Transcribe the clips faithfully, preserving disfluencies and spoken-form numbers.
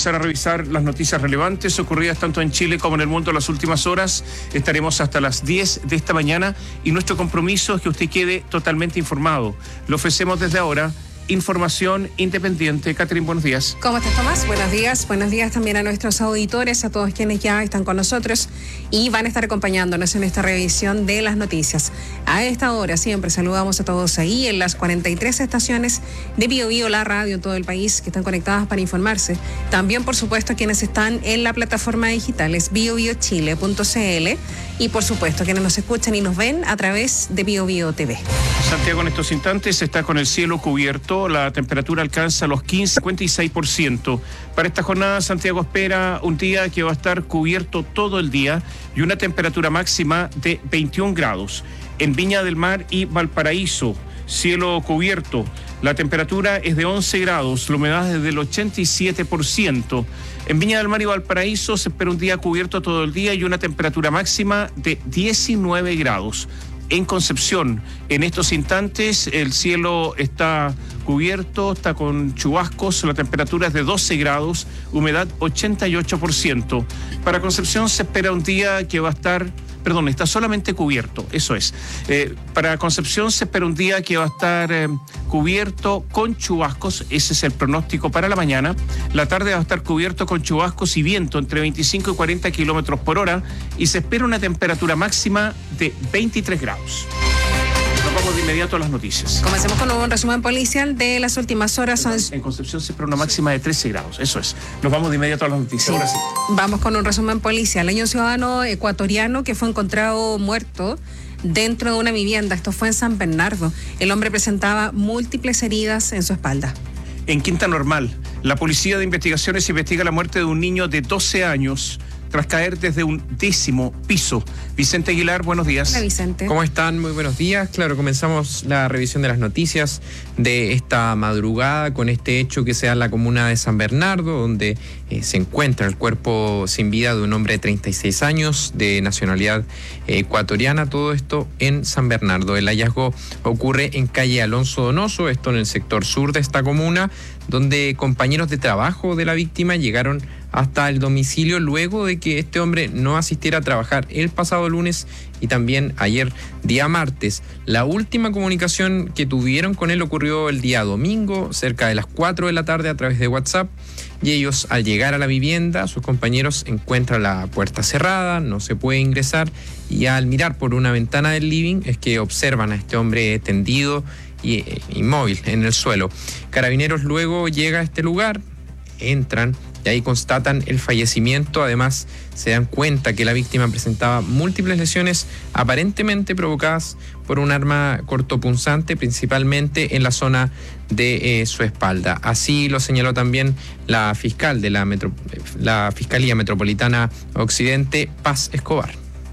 comenzar a revisar las noticias relevantes ocurridas tanto en Chile como en el mundo en las últimas horas. Estaremos hasta las diez de esta mañana y nuestro compromiso es que usted quede totalmente informado. Lo ofrecemos desde ahora. Información independiente. Catherine, buenos días. ¿Cómo estás, Tomás? Buenos días. Buenos días también a nuestros auditores, a todos quienes ya están con nosotros y van a estar acompañándonos en esta revisión de las noticias. A esta hora siempre saludamos a todos ahí en las cuarenta y tres estaciones de Bio Bio, la radio en todo el país, que están conectadas para informarse. También, por supuesto, a quienes están en la plataforma digital, es bio bio chile punto c l, y por supuesto, quienes nos escuchan y nos ven a través de Bio Bio T V. Santiago en estos instantes está con el cielo cubierto. La temperatura alcanza los quince, cincuenta y seis por ciento. Para esta jornada, Santiago espera un día que va a estar cubierto todo el día y una temperatura máxima de veintiún grados. En Viña del Mar y Valparaíso, cielo cubierto. La temperatura es de once grados, la humedad es del ochenta y siete por ciento. En Viña del Mar y Valparaíso se espera un día cubierto todo el día y una temperatura máxima de diecinueve grados. En Concepción, en estos instantes, el cielo está cubierto, está con chubascos, la temperatura es de doce grados, humedad ochenta y ocho por ciento. Para Concepción se espera un día que va a estar, perdón, está solamente cubierto, eso es. Eh, para Concepción se espera un día que va a estar eh, cubierto con chubascos, ese es el pronóstico para la mañana. La tarde va a estar cubierto con chubascos y viento entre veinticinco y cuarenta kilómetros por hora y se espera una temperatura máxima de veintitrés grados. Nos vamos de inmediato a las noticias. Comencemos con un resumen policial de las últimas horas. En Concepción se espera una máxima de trece grados, eso es. Nos vamos de inmediato a las noticias. Sí. Ahora sí. Vamos con un resumen policial. Hay un ciudadano ecuatoriano que fue encontrado muerto dentro de una vivienda. Esto fue en San Bernardo. El hombre presentaba múltiples heridas en su espalda. En Quinta Normal, la Policía de Investigaciones investiga la muerte de un niño de doce años tras caer desde un décimo piso. Vicente Aguilar, buenos días. Hola, Vicente. ¿Cómo están? Muy buenos días. Claro, comenzamos la revisión de las noticias de esta madrugada con este hecho que se da en la comuna de San Bernardo, donde eh, se encuentra el cuerpo sin vida de un hombre de treinta y seis años, de nacionalidad eh, ecuatoriana, todo esto en San Bernardo. El hallazgo ocurre en calle Alonso Donoso, esto en el sector sur de esta comuna, donde compañeros de trabajo de la víctima llegaron hasta el domicilio luego de que este hombre no asistiera a trabajar el pasado lunes y también ayer día martes. La última comunicación que tuvieron con él ocurrió el día domingo, cerca de las cuatro de la tarde a través de WhatsApp, y ellos al llegar a la vivienda, sus compañeros encuentran la puerta cerrada, no se puede ingresar, y al mirar por una ventana del living es que observan a este hombre tendido y eh, inmóvil en el suelo. Carabineros luego llega a este lugar, entran y ahí constatan el fallecimiento. Además, se dan cuenta que la víctima presentaba múltiples lesiones aparentemente provocadas por un arma cortopunzante, principalmente en la zona de eh, su espalda. Así lo señaló también la fiscal de la, metro, la Fiscalía Metropolitana Occidente, Paz Escobar.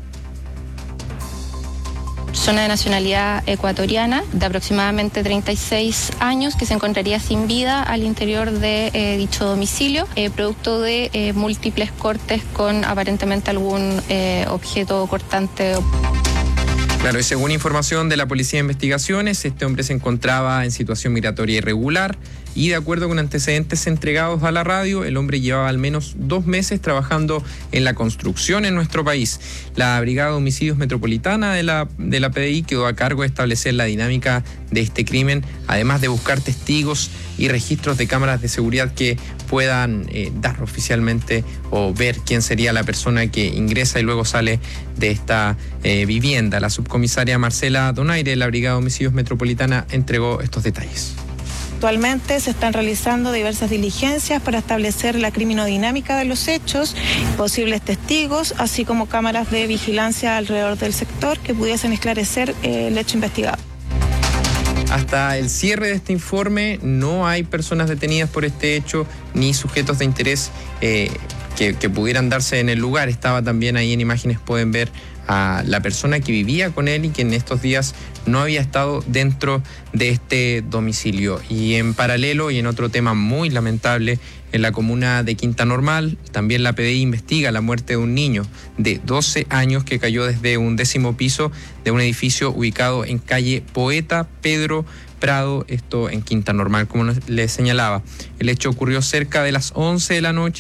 Persona de nacionalidad ecuatoriana de aproximadamente treinta y seis años que se encontraría sin vida al interior de eh, dicho domicilio, eh, producto de eh, múltiples cortes con aparentemente algún eh, objeto cortante. Claro, y según información de la Policía de Investigaciones, este hombre se encontraba en situación migratoria irregular y, de acuerdo con antecedentes entregados a la radio, el hombre llevaba al menos dos meses trabajando en la construcción en nuestro país. La Brigada de Homicidios Metropolitana de la, de la P D I quedó a cargo de establecer la dinámica de este crimen, además de buscar testigos y registros de cámaras de seguridad que puedan eh, dar oficialmente o ver quién sería la persona que ingresa y luego sale de esta eh, vivienda. La subcomisaria Marcela Donaire de la Brigada de Homicidios Metropolitana entregó estos detalles. Actualmente se están realizando diversas diligencias para establecer la criminodinámica de los hechos, posibles testigos, así como cámaras de vigilancia alrededor del sector que pudiesen esclarecer eh, el hecho investigado. Hasta el cierre de este informe no hay personas detenidas por este hecho ni sujetos de interés eh, que, que pudieran darse en el lugar. Estaba también ahí en imágenes, pueden ver a la persona que vivía con él y que en estos días no había estado dentro de este domicilio. Y en paralelo, y en otro tema muy lamentable, en la comuna de Quinta Normal, también la P D I investiga la muerte de un niño de doce años que cayó desde un décimo piso de un edificio ubicado en calle Poeta Pedro Prado, esto en Quinta Normal, como les señalaba. El hecho ocurrió cerca de las once de la noche